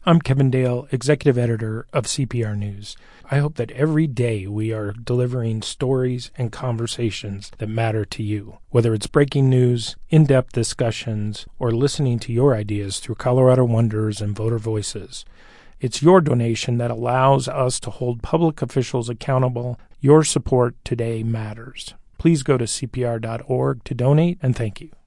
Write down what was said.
I'm Kevin Dale, Executive Editor of CPR News. I hope that every day we are delivering stories and conversations that matter to you, whether it's breaking news, in-depth discussions, or listening to your ideas through Colorado Wonders and Voter Voices. It's your donation that allows us to hold public officials accountable. Your support today matters. Please go to cpr.org to donate, and thank you.